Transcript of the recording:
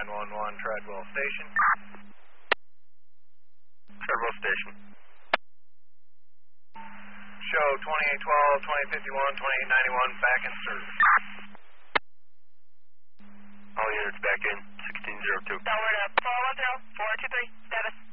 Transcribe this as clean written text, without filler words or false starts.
911 Treadwell Station. Treadwell Station. Show 2812, 2051, 2891 back in service. All units back in, 1602. Downward 410, 423, status.